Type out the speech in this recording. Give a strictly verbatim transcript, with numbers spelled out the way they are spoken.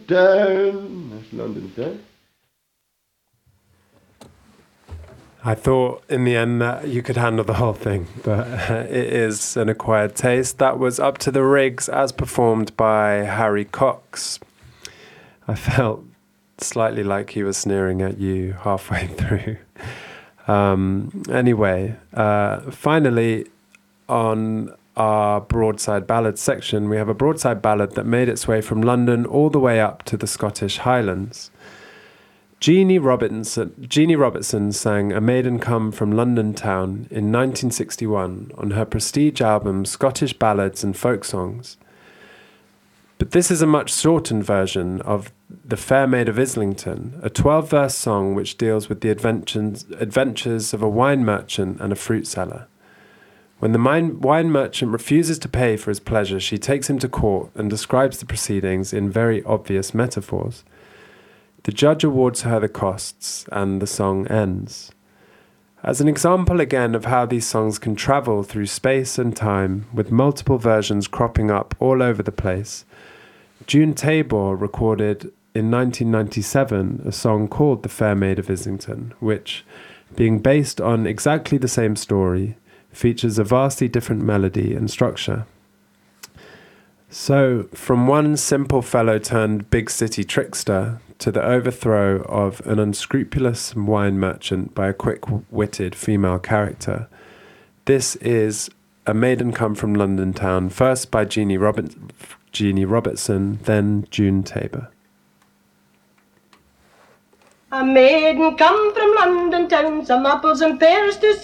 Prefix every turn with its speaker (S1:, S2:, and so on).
S1: down, that's London down.
S2: I thought in the end that you could handle the whole thing, but uh, it is an acquired taste. That was Up to the Rigs as performed by Harry Cox. I felt slightly like he was sneering at you halfway through. Um, anyway, uh, finally, on our broadside ballad section, we have a broadside ballad that made its way from London all the way up to the Scottish Highlands. Jeannie Robertson, Jeannie Robertson sang A Maiden Come from London Town in nineteen sixty-one on her prestige album Scottish Ballads and Folk Songs. But this is a much shortened version of The Fair Maid of Islington, a twelve-verse song which deals with the adventures, adventures of a wine merchant and a fruit seller. When the wine, wine merchant refuses to pay for his pleasure, she takes him to court and describes the proceedings in very obvious metaphors. The judge awards her the costs, and the song ends. As an example again of how these songs can travel through space and time, with multiple versions cropping up all over the place, June Tabor recorded in nineteen ninety-seven a song called The Fair Maid of Islington, which, being based on exactly the same story, features a vastly different melody and structure. So, from one simple fellow turned big city trickster to the overthrow of an unscrupulous wine merchant by a quick-witted female character, this is A Maiden Come from London Town, first by Jeannie, Robert- Jeannie Robertson, then June Tabor.
S3: A maiden come from London town, some apples and pears to